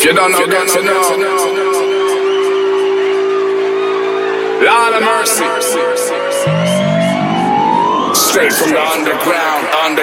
You don't know, get to know. Lord of mercy. Straight from the underground,